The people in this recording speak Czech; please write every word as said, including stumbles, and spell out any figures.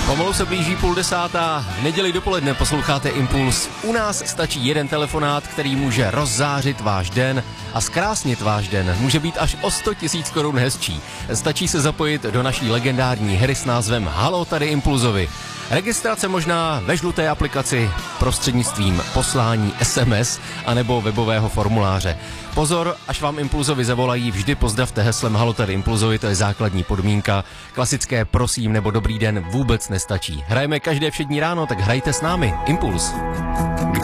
Pomalu se blíží půl desátá, v neděli dopoledne posloucháte Impuls. U nás stačí jeden telefonát, který může rozzářit váš den a zkrásnit váš den. Může být až o sto tisíc korun hezčí. Stačí se zapojit do naší legendární hry s názvem Halo tady Impulzovi. Registrace možná ve žluté aplikaci prostřednictvím poslání es em es anebo webového formuláře. Pozor, až vám Impulzovi zavolají, vždy pozdravte heslem Halo tady Impulzovi, to je základní podmínka. Klasické prosím nebo dobrý den vůbec nestačí. Hrajeme každé všední ráno, tak hrajte s námi. Impuls.